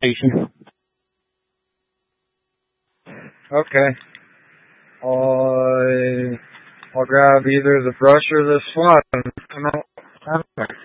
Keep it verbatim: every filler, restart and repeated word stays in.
station. Okay. I'll, I'll grab either the brush or the swat. And I'll,